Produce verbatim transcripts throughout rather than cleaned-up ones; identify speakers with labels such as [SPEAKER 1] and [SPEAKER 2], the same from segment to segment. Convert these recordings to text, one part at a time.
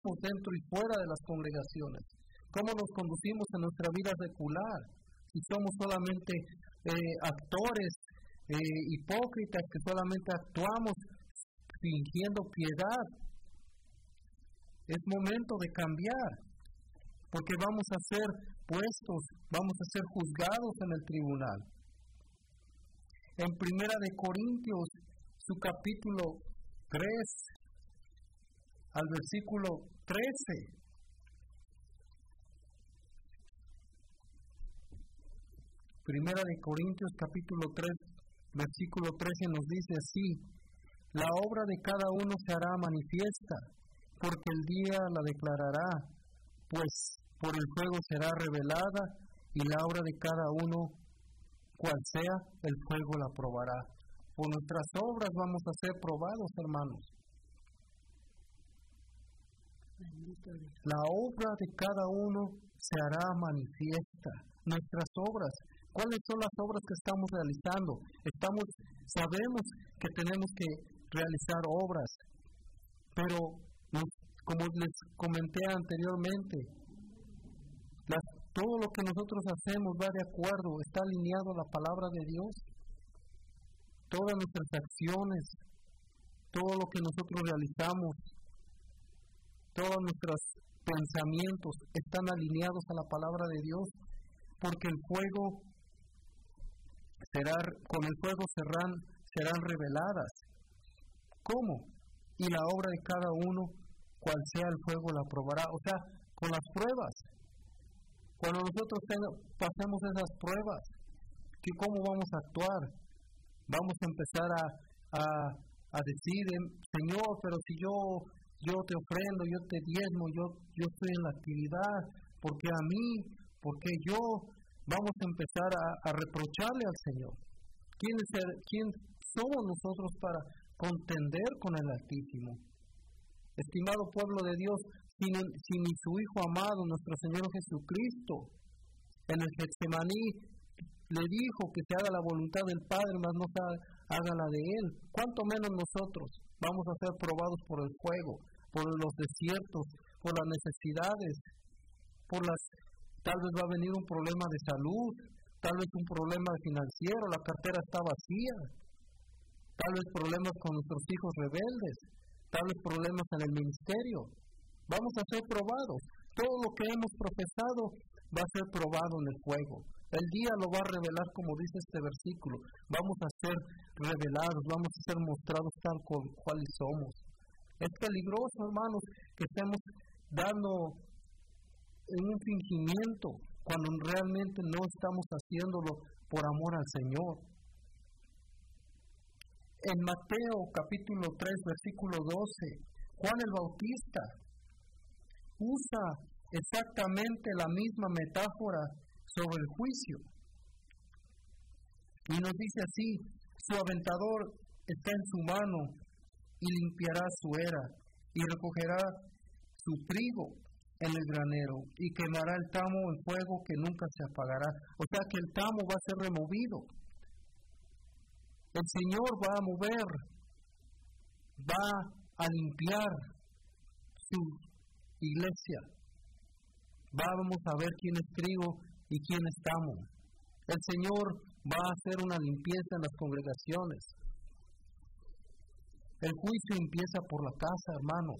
[SPEAKER 1] conducimos dentro y fuera de las congregaciones, cómo nos conducimos en nuestra vida secular, si somos solamente eh, actores eh, hipócritas que solamente actuamos fingiendo piedad. Es momento de cambiar, porque vamos a ser puestos, vamos a ser juzgados en el tribunal. En Primera de Corintios, su capítulo tres, al versículo trece. Primera de Corintios, capítulo tres, versículo trece nos dice así: la obra de cada uno se hará manifiesta, porque el día la declarará, pues por el fuego será revelada, y la obra de cada uno, cual sea, el fuego la probará. Por nuestras obras vamos a ser probados, hermanos. La obra de cada uno se hará manifiesta. Nuestras obras, ¿cuáles son las obras que estamos realizando? Estamos, sabemos que tenemos que realizar obras, pero nos, como les comenté anteriormente, las, todo lo que nosotros hacemos va de acuerdo, está alineado a la palabra de Dios. Todas nuestras acciones, todo lo que nosotros realizamos, todos nuestros pensamientos están alineados a la palabra de Dios, porque el fuego será, con el fuego serán, serán reveladas. ¿Cómo? Y la obra de cada uno, cual sea el fuego, la probará. O sea, con las pruebas. Cuando nosotros ten- pasemos esas pruebas, ¿que ¿cómo vamos a actuar? Vamos a empezar a, a, a decir, Señor, pero si yo, yo te ofrendo, yo te diezmo, yo, yo estoy en la actividad, ¿por qué a mí? ¿Por qué yo? Vamos a empezar a, a reprocharle al Señor. ¿Quién, es el, ¿Quién somos nosotros para contender con el Altísimo? Estimado pueblo de Dios, si, si ni su Hijo amado, nuestro Señor Jesucristo, en el Getsemaní, le dijo que se haga la voluntad del Padre, mas no se haga la de Él, ¿cuánto menos nosotros vamos a ser probados por el fuego, por los desiertos, por las necesidades, por las, tal vez va a venir un problema de salud, tal vez un problema financiero, la cartera está vacía, tal vez problemas con nuestros hijos rebeldes, tal vez problemas en el ministerio. Vamos a ser probados. Todo lo que hemos profesado va a ser probado en el fuego. El día lo va a revelar, como dice este versículo. Vamos a ser revelados, vamos a ser mostrados tal cual, cuales somos. Es peligroso, hermanos, que estemos dando en un fingimiento cuando realmente no estamos haciéndolo por amor al Señor. En Mateo capítulo tres, versículo doce, Juan el Bautista usa exactamente la misma metáfora sobre el juicio. Y nos dice así: su aventador está en su mano y limpiará su era y recogerá su trigo en el granero y quemará el tamo en fuego que nunca se apagará. O sea que el tamo va a ser removido. El Señor va a mover, va a limpiar su iglesia. Vamos a ver quién es trigo y quién es tamo. El Señor va a hacer una limpieza en las congregaciones. El juicio empieza por la casa, hermanos.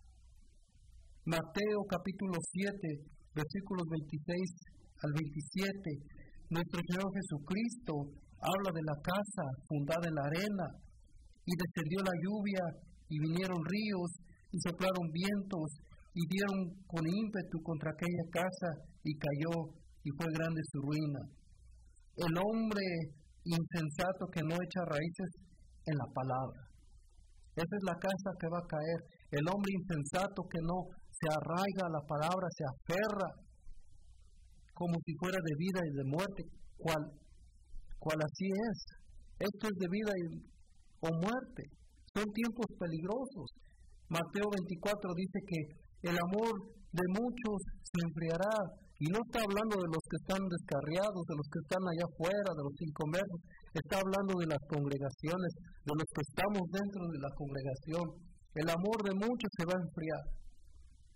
[SPEAKER 1] Mateo capítulo siete, versículos veintiséis al veintisiete. Nuestro Señor Jesucristo habla de la casa fundada en la arena, y descendió la lluvia, y vinieron ríos, y soplaron vientos, y dieron con ímpetu contra aquella casa, y cayó, y fue grande su ruina. El hombre insensato que no echa raíces en la palabra. Esa es la casa que va a caer. El hombre insensato que no se arraiga a la palabra, se aferra como si fuera de vida y de muerte, cual, cual así es. Esto es de vida y, o muerte. Son tiempos peligrosos. Mateo veinticuatro dice que el amor de muchos se enfriará, y no está hablando de los que están descarriados, de los que están allá afuera, de los inconversos. Está hablando de las congregaciones, de los que estamos dentro de la congregación. El amor de muchos se va a enfriar.